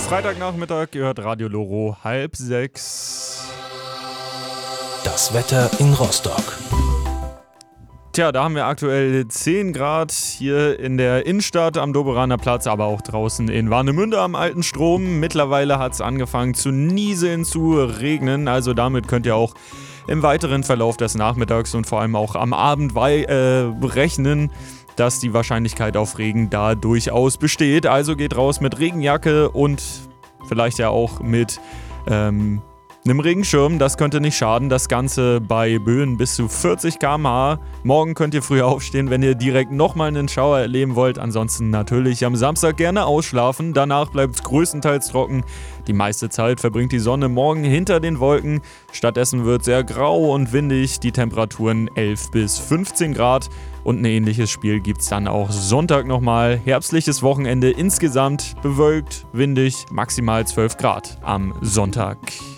Freitagnachmittag gehört Radio Loro 5:30. Das Wetter in Rostock. Tja, da haben wir aktuell 10 Grad hier in der Innenstadt am Doberaner Platz, aber auch draußen in Warnemünde am Alten Strom. Mittlerweile hat es angefangen zu nieseln, zu regnen, also damit könnt ihr auch im weiteren Verlauf des Nachmittags und vor allem auch am Abend rechnen, dass die Wahrscheinlichkeit auf Regen da durchaus besteht. Also geht raus mit Regenjacke und vielleicht ja auch mit einem Regenschirm, das könnte nicht schaden. Das Ganze bei Böen bis zu 40 km/h. Morgen könnt ihr früher aufstehen, wenn ihr direkt nochmal einen Schauer erleben wollt. Ansonsten natürlich am Samstag gerne ausschlafen. Danach bleibt es größtenteils trocken. Die meiste Zeit verbringt die Sonne morgen hinter den Wolken. Stattdessen wird sehr grau und windig. Die Temperaturen 11 bis 15 Grad. Und ein ähnliches Spiel gibt es dann auch Sonntag nochmal. Herbstliches Wochenende insgesamt bewölkt, windig, maximal 12 Grad am Sonntag.